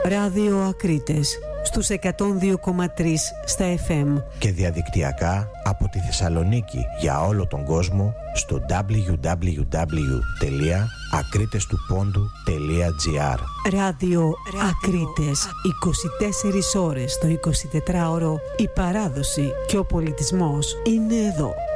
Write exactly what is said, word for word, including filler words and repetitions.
Ράδιο Ακρίτες στους εκατόν δύο κόμμα τρία στα εφ εμ και διαδικτυακά από τη Θεσσαλονίκη για όλο τον κόσμο στο double-u double-u double-u τελεία ακρίτες του πόντου τελεία τζι άρ. Ράδιο Ακρίτες, είκοσι τέσσερις ώρες το εικοσιτετράωρο. Η παράδοση και ο πολιτισμός είναι εδώ.